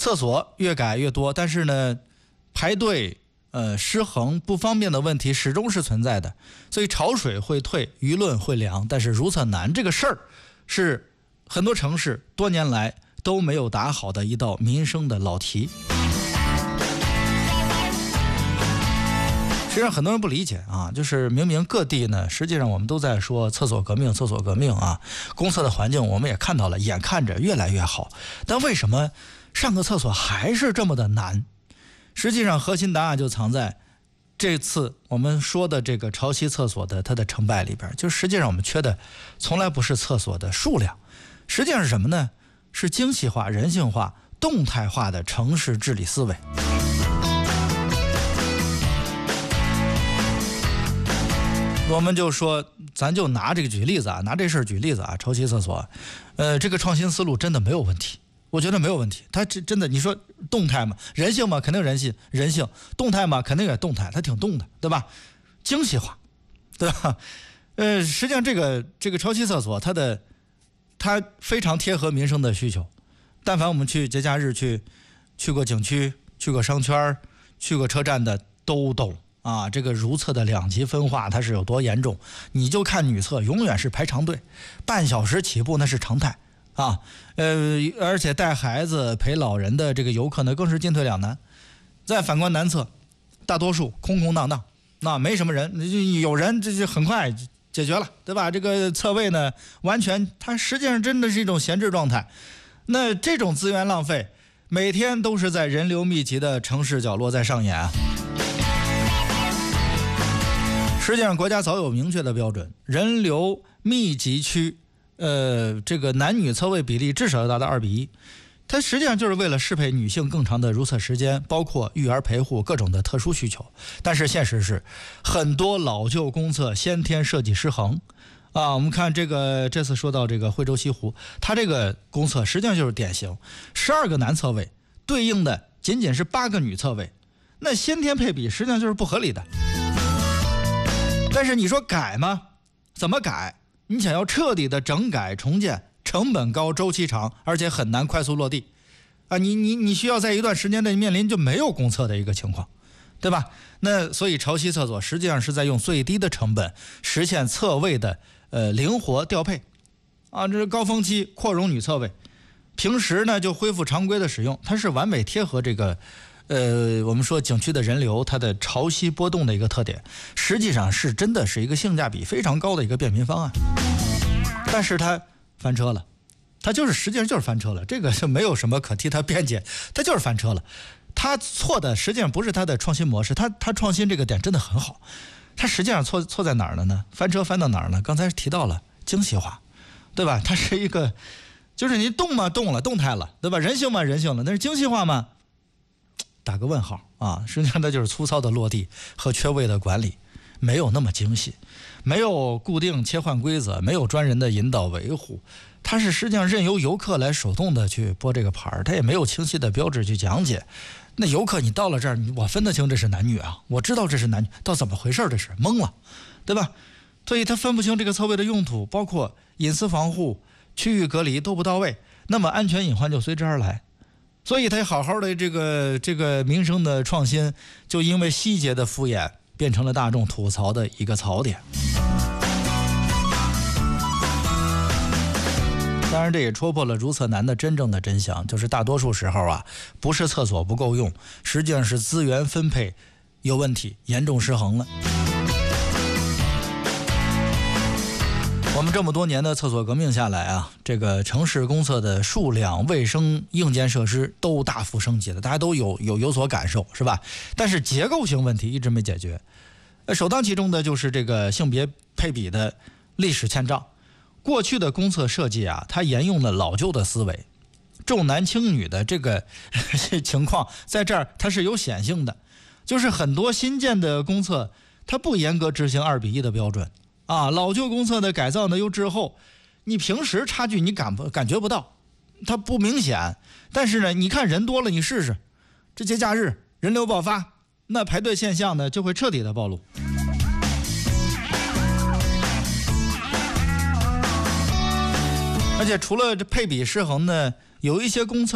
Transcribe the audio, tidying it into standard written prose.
厕所越改越多，但是呢，排队失衡不方便的问题始终是存在的，所以潮水会退，舆论会凉，但是如厕难这个事儿是很多城市多年来都没有打好的一道民生的老题。实际上很多人不理解啊，就是明明各地呢，实际上我们都在说厕所革命啊，公厕的环境我们也看到了，眼看着越来越好，但为什么上个厕所还是这么的难？实际上核心答案就藏在这次我们说的这个潮汐厕所的它的成败里边，就实际上我们缺的从来不是厕所的数量，实际上是什么呢？是精细化、人性化、动态化的城市治理思维。我们就说，咱就拿这个举例子啊，拿这事儿举例子啊，潮汐厕所，这个创新思路真的没有问题，我觉得没有问题。它真的，你说动态嘛，人性嘛，肯定人性；动态嘛，肯定也动态，它挺动的，对吧？精细化，对吧？实际上这个潮汐厕所，它非常贴合民生的需求。但凡我们去节假日去过景区、去过商圈、去过车站的都懂。啊，这个如厕的两极分化它是有多严重？你就看女厕永远是排长队，半小时起步那是常态啊。而且带孩子陪老人的这个游客呢，更是进退两难。再反观男厕，大多数空空荡荡，那没什么人，有人这就很快解决了，对吧？这个厕位呢，完全它实际上真的是一种闲置状态。那这种资源浪费，每天都是在人流密集的城市角落在上演啊。实际上，国家早有明确的标准，人流密集区，这个男女厕位比例至少要达到2:1，它实际上就是为了适配女性更长的如厕时间，包括育儿陪护各种的特殊需求。但是现实是，很多老旧公厕先天设计失衡，啊，我们看这次说到这个惠州西湖，它这个公厕实际上就是典型，12个男厕位对应的仅仅是8个女厕位，那先天配比实际上就是不合理的。但是你说改吗？怎么改？你想要彻底的整改重建，成本高、周期长，而且很难快速落地啊！你需要在一段时间内面临就没有公厕的一个情况，对吧？那所以潮汐厕所实际上是在用最低的成本实现厕位的灵活调配啊！这是高峰期扩容女厕位，平时呢就恢复常规的使用，它是完美贴合这个。我们说景区的人流它的潮汐波动的一个特点，实际上是真的是一个性价比非常高的一个便民方案，但是它翻车了，它就是实际上就是翻车了，这个是没有什么可替它辩解，它就是翻车了。它错的实际上不是它的创新模式，它创新这个点真的很好，它实际上错在哪儿了呢？翻车翻到哪儿呢？刚才提到了精细化，对吧？它是一个就是你动嘛动了，动态了，对吧？人性嘛人性了，但是精细化嘛打个问号啊！实际上它就是粗糙的落地和缺位的管理，没有那么精细，没有固定切换规则，没有专人的引导维护，它是实际上任由游客来手动的去拨这个牌，它也没有清晰的标志去讲解。那游客你到了这儿，我分得清这是男女啊，我知道这是男女，到怎么回事这是懵了，对吧？所以他分不清这个厕位的用途，包括隐私防护、区域隔离都不到位，那么安全隐患就随之而来。所以他好好的这个民生的创新，就因为细节的敷衍，变成了大众吐槽的一个槽点。当然，这也戳破了如厕难的真正的真相，就是大多数时候啊，不是厕所不够用，实际上是资源分配有问题，严重失衡了。我们这么多年的厕所革命下来啊，这个城市公厕的数量、卫生硬件设施都大幅升级了，大家都有所感受，是吧？但是结构性问题一直没解决。首当其冲的就是这个性别配比的历史欠账。过去的公厕设计啊，它沿用了老旧的思维，重男轻女的这个情况在这儿它是有显性的，就是很多新建的公厕它不严格执行2:1的标准。啊，老旧公厕的改造呢又滞后，你平时差距你感觉不到，它不明显。但是呢，你看人多了，你试试，这节假日人流爆发，那排队现象呢就会彻底的暴露。而且除了这配比失衡呢，有一些公厕